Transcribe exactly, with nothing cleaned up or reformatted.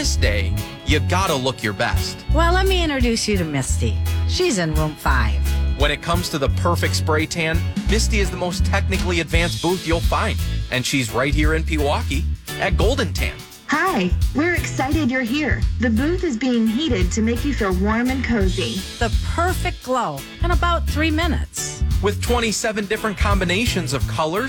This day, you gotta look your best. Well, let me introduce you to Misty. She's in room five. When it comes to the perfect spray tan, Misty is the most technically advanced booth you'll find. And she's right here in Pewaukee at Golden Tan. Hi, we're excited you're here. The booth is being heated to make you feel warm and cozy. The perfect glow in about three minutes. With twenty-seven different combinations of colors,